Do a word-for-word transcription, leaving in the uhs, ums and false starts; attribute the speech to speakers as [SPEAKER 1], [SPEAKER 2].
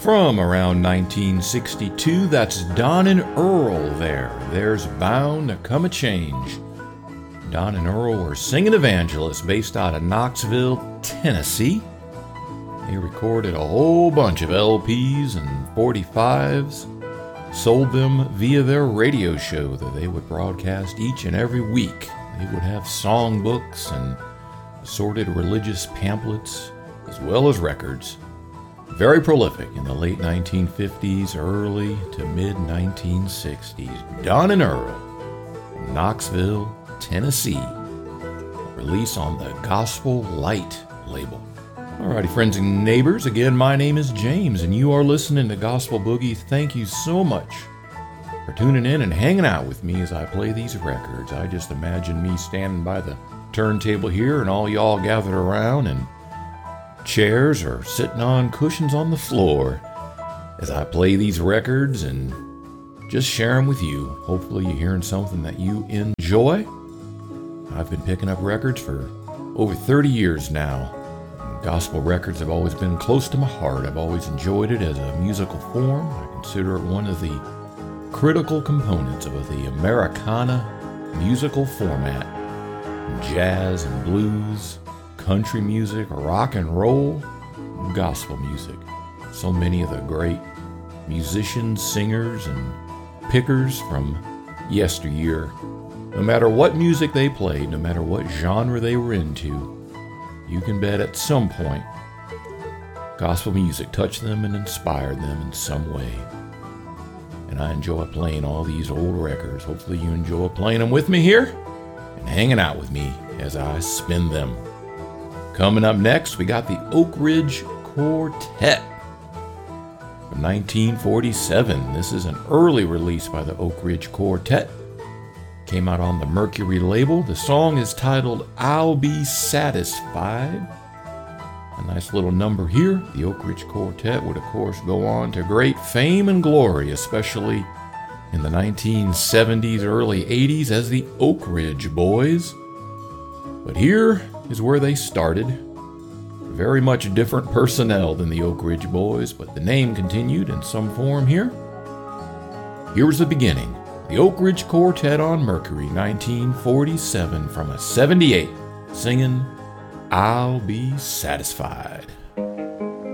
[SPEAKER 1] From around nineteen sixty-two, that's Don and Earl there. There's bound to come a change. Don and Earl were singing evangelists based out of Knoxville, Tennessee. They recorded a whole bunch of L Ps and forty-fives, sold them via their radio show that they would broadcast each and every week. They would have songbooks and assorted religious pamphlets, as well as records. Very prolific in the late nineteen fifties, early to mid nineteen sixties. Don and Earl, Knoxville, Tennessee. Release on the Gospel Light label. Alrighty, friends and neighbors, again, my name is James, and you are listening to Gospel Boogie. Thank you so much for tuning in and hanging out with me as I play these records. I just imagine me standing by the turntable here and all y'all gathered around and chairs or sitting on cushions on the floor as I play these records and just share them with you. Hopefully you're hearing something that you enjoy. I've been picking up records for over thirty years now. Gospel records have always been close to my heart. I've always enjoyed it as a musical form. I consider it one of the critical components of the Americana musical format. Jazz and blues, country music, rock and roll, and gospel music. So many of the great musicians, singers, and pickers from yesteryear. No matter what music they played, no matter what genre they were into, you can bet at some point gospel music touched them and inspired them in some way. And I enjoy playing all these old records. Hopefully you enjoy playing them with me here and hanging out with me as I spin them. Coming up next, we got the Oak Ridge Quartet from nineteen forty-seven. This is an early release by the Oak Ridge Quartet. Came out on the Mercury label. The song is titled I'll Be Satisfied. A nice little number here. The Oak Ridge Quartet would, of course, go on to great fame and glory, especially in the nineteen seventies, early eighties as the Oak Ridge Boys. But here is where they started. Very much different personnel than the Oak Ridge Boys, but the name continued in some form here. Here was the beginning. The Oak Ridge Quartet on Mercury, nineteen forty-seven, from a seventy-eight, singing I'll Be Satisfied.